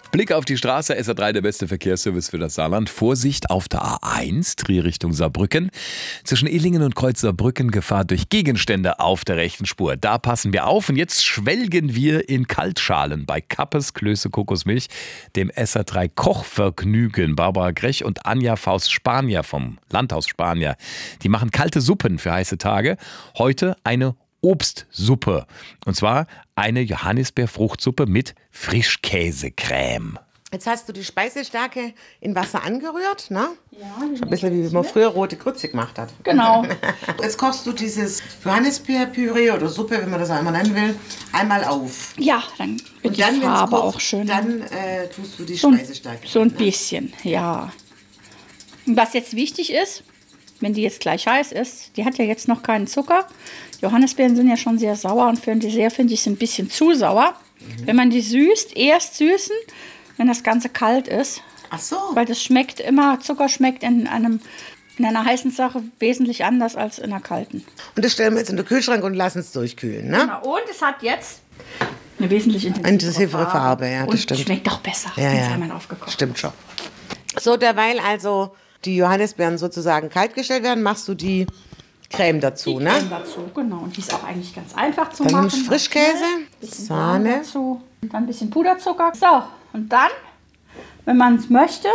Blick auf die Straße, SR3, der beste Verkehrsservice für das Saarland. Vorsicht auf der A1, Drehrichtung Saarbrücken. Zwischen Illingen und Kreuz Saarbrücken Gefahr durch Gegenstände auf der rechten Spur. Da passen wir auf und jetzt schwelgen wir in Kaltschalen bei Kappes Klöße Kokosmilch, dem SR3 Kochvergnügen. Barbara Grech und Anja Faust-Spanier vom Landhaus Spanier. Die machen kalte Suppen für heiße Tage. Heute eine Obstsuppe. Und zwar eine Johannisbeerfruchtsuppe mit Frischkäsecreme. Jetzt hast du die Speisestärke in Wasser angerührt, ne? Ja, ein bisschen wie man früher rote Grütze gemacht hat. Genau. Jetzt kochst du dieses Johannisbeerpüree oder Suppe, wenn man das einmal nennen will, einmal auf. Ja, dann wird die wenn's Farbe kocht, auch schön. Dann tust du die Speisestärke. So ein bisschen, ja. Und was jetzt wichtig ist, wenn die jetzt gleich heiß ist, die hat ja jetzt noch keinen Zucker. Johannisbeeren sind ja schon sehr sauer und für ein Dessert finde ich es ein bisschen zu sauer. Wenn man die süßt, erst süßen, wenn das Ganze kalt ist. Ach so. Weil das schmeckt immer, Zucker schmeckt in einer heißen Sache wesentlich anders als in einer kalten. Und das stellen wir jetzt in den Kühlschrank und lassen es durchkühlen, ne? Genau. Und es hat jetzt eine wesentlich intensivere Farbe, ja, das und stimmt. Schmeckt auch besser, Ja, wenn es ja. einmal aufgekocht. Stimmt schon. So, derweil also die Johannisbeeren sozusagen kalt gestellt werden, machst du die Creme dazu, Die ne? Creme dazu, genau. Und die ist auch eigentlich ganz einfach zu Dann machen. nimmst du Frischkäse, Bisschen Sahne. Sahne dazu, und dann ein bisschen Puderzucker. So, und dann, wenn man es möchte,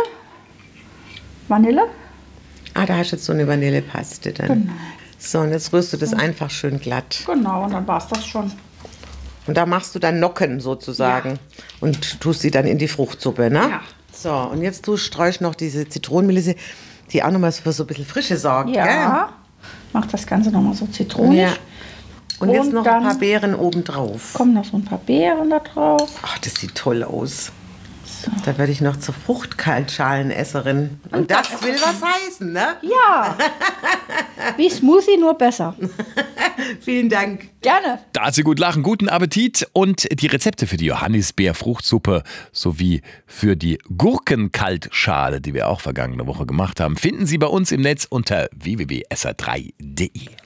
Vanille. Ah, da hast du jetzt so eine Vanillepaste dann. Genau. So, und jetzt rührst du das einfach schön glatt. Genau, und dann war es das schon. Und da machst du dann Nocken sozusagen und tust sie dann in die Fruchtsuppe, ne? Ja. So, und jetzt streust noch diese Zitronenmelisse, die auch nochmal für so ein bisschen Frische sorgt, Ja. Mach das Ganze nochmal so gell? zitronig. Ja. Und jetzt Und noch dann ein paar Beeren obendrauf. kommen noch so ein paar Beeren da drauf. Ach, das sieht toll aus. Da werde ich noch zur Fruchtkaltschalenesserin. Und das will was heißen, ne? Ja. Wie Smoothie, nur besser. Vielen Dank. Gerne. Da Sie gut lachen, guten Appetit und die Rezepte für die Johannisbeerfruchtsuppe sowie für die Gurkenkaltschale, die wir auch vergangene Woche gemacht haben, finden Sie bei uns im Netz unter www.sr3.de.